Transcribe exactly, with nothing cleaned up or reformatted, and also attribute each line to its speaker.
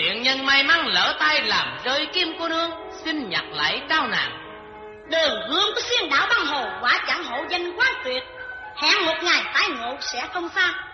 Speaker 1: Tiện nhân may mắn lỡ tay làm rơi kim cô nương, xin nhặt lại trao nàng.
Speaker 2: Đường hướng của xuyên đảo băng hồ quả chẳng hổ danh quán tuyệt, hẹn một ngày tái ngộ sẽ không xa.